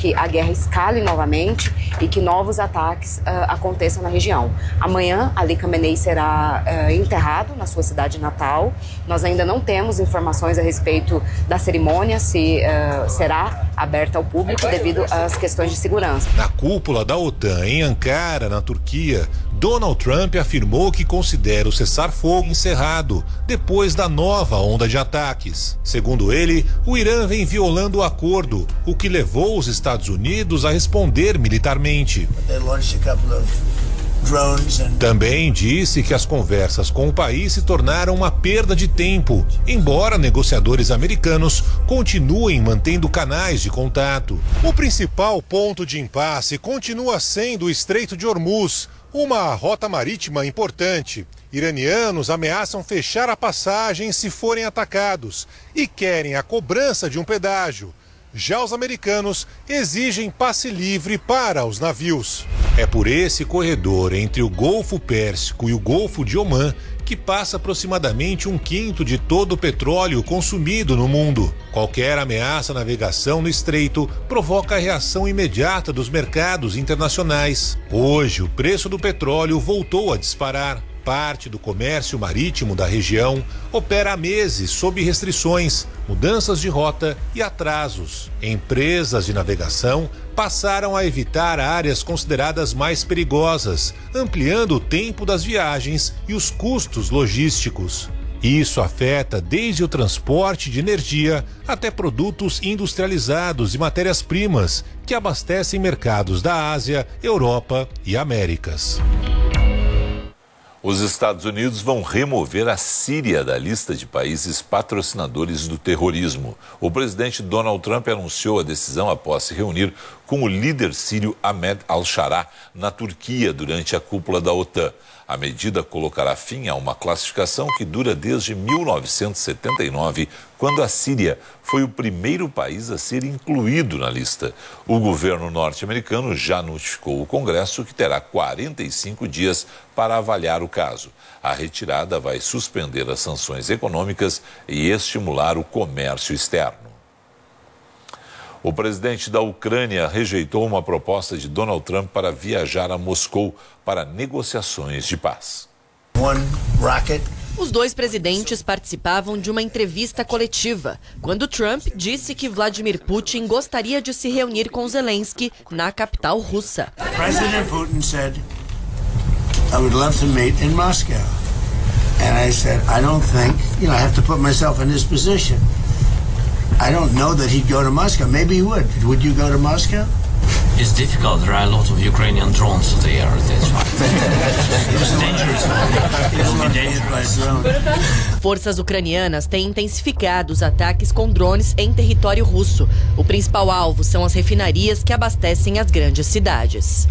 que a guerra escale novamente e que novos ataques aconteçam na região. Amanhã, Ali Khamenei será enterrado na sua cidade natal. Nós ainda não temos informações a respeito da cerimônia, se será aberta ao público devido às questões de segurança. Na cúpula da OTAN, em Ankara, na Turquia, Donald Trump afirmou que considera o cessar-fogo encerrado depois da nova onda de ataques. Segundo ele, o Irã vem violando o acordo, o que levou os Estados Unidos a responder militarmente. Também disse que as conversas com o país se tornaram uma perda de tempo, embora negociadores americanos continuem mantendo canais de contato. O principal ponto de impasse continua sendo o Estreito de Hormuz, uma rota marítima importante. Iranianos ameaçam fechar a passagem se forem atacados e querem a cobrança de um pedágio. Já os americanos exigem passe livre para os navios. É por esse corredor entre o Golfo Pérsico e o Golfo de Omã que passa aproximadamente 1/5 de todo o petróleo consumido no mundo. Qualquer ameaça à navegação no estreito provoca a reação imediata dos mercados internacionais. Hoje, o preço do petróleo voltou a disparar. Parte do comércio marítimo da região opera há meses sob restrições, mudanças de rota e atrasos. Empresas de navegação passaram a evitar áreas consideradas mais perigosas, ampliando o tempo das viagens e os custos logísticos. Isso afeta desde o transporte de energia até produtos industrializados e matérias-primas que abastecem mercados da Ásia, Europa e Américas. Os Estados Unidos vão remover a Síria da lista de países patrocinadores do terrorismo. O presidente Donald Trump anunciou a decisão após se reunir com o líder sírio Ahmed al-Shara na Turquia durante a cúpula da OTAN. A medida colocará fim a uma classificação que dura desde 1979, quando a Síria foi o primeiro país a ser incluído na lista. O governo norte-americano já notificou o Congresso que terá 45 dias para avaliar o caso. A retirada vai suspender as sanções econômicas e estimular o comércio externo. O presidente da Ucrânia rejeitou uma proposta de Donald Trump para viajar a Moscou para negociações de paz. Os dois presidentes participavam de uma entrevista coletiva, quando Trump disse que Vladimir Putin gostaria de se reunir com Zelensky na capital russa. President Putin said, I would love to meet in Moscow. And I said, I don't think, I have to put myself in his position. I don't know that he'd go to Moscow. Maybe he would. Would you go to Moscow? It's difficult. There are a lot of Ukrainian drones there. That's why. It's dangerous. It will be dangerous. Forças ucranianas têm intensificado os ataques com drones em território russo. O principal alvo são as refinarias que abastecem as grandes cidades.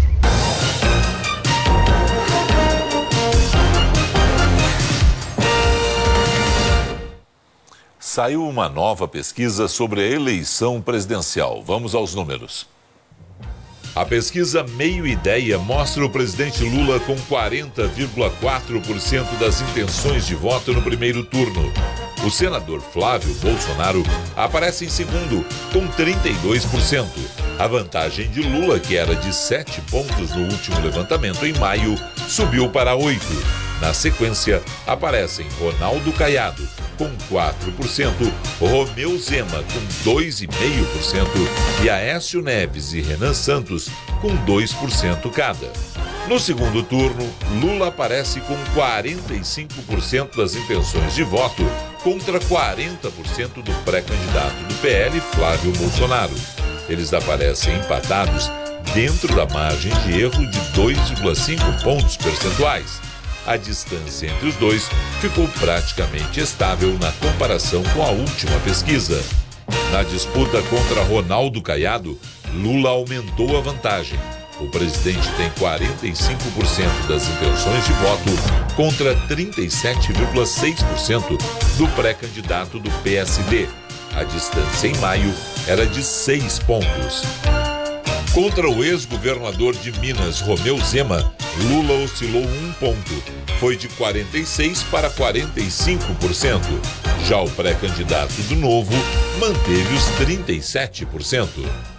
Saiu uma nova pesquisa sobre a eleição presidencial. Vamos aos números. A pesquisa Meio Ideia mostra o presidente Lula com 40,4% das intenções de voto no primeiro turno. O senador Flávio Bolsonaro aparece em segundo, com 32%. A vantagem de Lula, que era de 7 pontos no último levantamento em maio, subiu para 8. Na sequência, aparecem Ronaldo Caiado, com 4%, Romeu Zema, com 2,5% e Aécio Neves e Renan Santos, com 2% cada. No segundo turno, Lula aparece com 45% das intenções de voto contra 40% do pré-candidato do PL, Flávio Bolsonaro. Eles aparecem empatados dentro da margem de erro de 2,5 pontos percentuais. A distância entre os dois ficou praticamente estável na comparação com a última pesquisa. Na disputa contra Ronaldo Caiado, Lula aumentou a vantagem. O presidente tem 45% das intenções de voto contra 37,6% do pré-candidato do PSD. A distância em maio era de 6 pontos. Contra o ex-governador de Minas, Romeu Zema, Lula oscilou 1 ponto. Foi de 46% para 45%. Já o pré-candidato do Novo manteve os 37%.